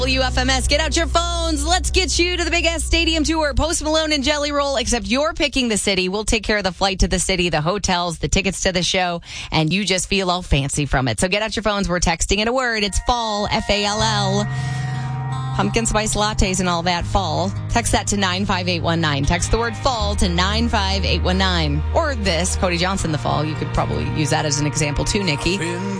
WFMS, get out your phones. Let's get you to the Big Ass Stadium Tour. Post Malone and Jelly Roll, except you're picking the city. We'll take care of the flight to the city, the hotels, the tickets to the show, and you just feel all fancy from it. So get out your phones. We're texting it a word. It's fall, F-A-L-L. Pumpkin spice lattes and all that fall. Text that to 95819. Text the word fall to 95819. Or this, Cody Johnson, the fall. You could probably use that as an example too, Nikki.